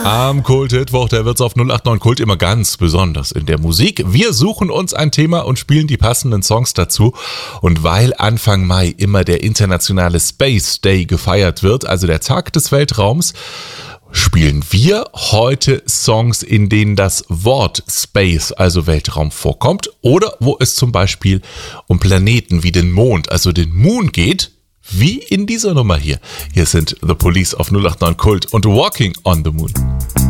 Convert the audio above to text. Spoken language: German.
Am Kult-Mittwoch, der wird's auf 089 Kult immer ganz besonders in der Musik. Wir suchen uns ein Thema und spielen die passenden Songs dazu. Und weil Anfang Mai immer der internationale Space Day gefeiert wird, also der Tag des Weltraums, spielen wir heute Songs, in denen das Wort Space, also Weltraum, vorkommt oder wo es zum Beispiel um Planeten wie den Mond, also den Moon geht, wie in dieser Nummer hier. Hier sind The Police auf 089 Kult und Walking on the Moon.